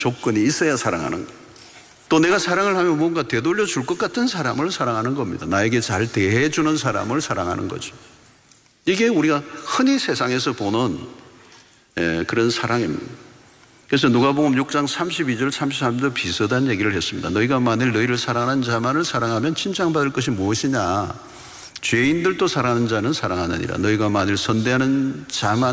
조건이 있어야 사랑하는 거예요. 또 내가 사랑을 하면 뭔가 되돌려 줄 것 같은 사람을 사랑하는 겁니다. 나에게 잘 대해주는 사람을 사랑하는 거죠. 이게 우리가 흔히 세상에서 보는 그런 사랑입니다. 그래서 누가복음 6장 32절 33절 비슷한 얘기를 했습니다. 너희가 만일 너희를 사랑하는 자만을 사랑하면 칭찬받을 것이 무엇이냐. 죄인들도 사랑하는 자는 사랑하느니라. 너희가 만일 선대하는 자만